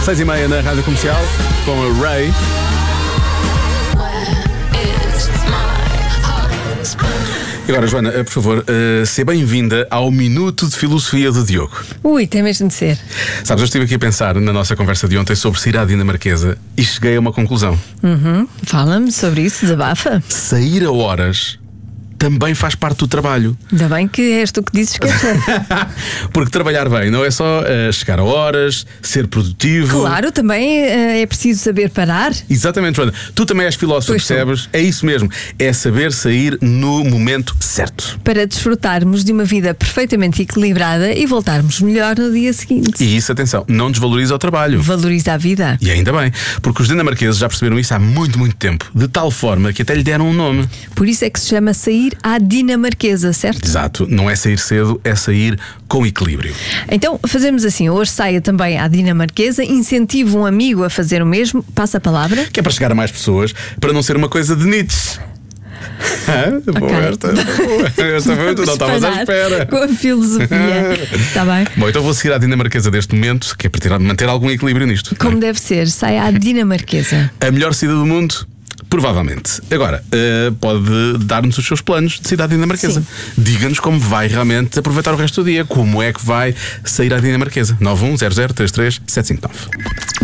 6h30 na Rádio Comercial com a Ray. E agora, Joana, por favor, seja bem-vinda ao Minuto de Filosofia do Diogo. Ui, tem mesmo de ser. Sabes, eu estive aqui a pensar na nossa conversa de ontem sobre sair à dinamarquesa e cheguei a uma conclusão. Fala-me sobre isso, desabafa. Sair a horas também faz parte do trabalho. Ainda bem que és tu que dizes que é chefe. Porque trabalhar bem não é só chegar a horas, ser produtivo. Claro, também é preciso saber parar. Exatamente, Joana. Tu também és filósofa, Pois percebes? É isso mesmo. É saber sair no momento certo. Para desfrutarmos de uma vida perfeitamente equilibrada e voltarmos melhor no dia seguinte. E isso, atenção, não desvaloriza o trabalho. Valoriza a vida. E ainda bem, porque os dinamarqueses já perceberam isso há muito, muito tempo. De tal forma que até lhe deram um nome. Por isso é que se chama sair à dinamarquesa, certo? Exato, não é sair cedo, é sair com equilíbrio. Então fazemos assim, hoje saia também à dinamarquesa, incentive um amigo a fazer o mesmo, passa a palavra. Que é para chegar a mais pessoas, para não ser uma coisa de Nietzsche. Boa, esta foi, tu não estavas à espera. Com a filosofia. Está bem? Bom, então vou seguir à dinamarquesa deste momento, que é para manter algum equilíbrio nisto. Como deve ser, saia à dinamarquesa. A melhor cidade do mundo? Provavelmente. Agora, pode dar-nos os seus planos de cidade dinamarquesa. Sim. Diga-nos como vai realmente aproveitar o resto do dia. Como é que vai sair à dinamarquesa? 910033759.